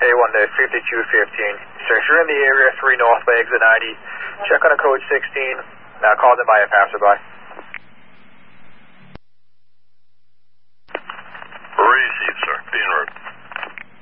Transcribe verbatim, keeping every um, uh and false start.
A one day, fifty-two fifteen. Sir, if you're in the area, three north by exit ninety, check on a code sixteen, uh, called in by a passerby.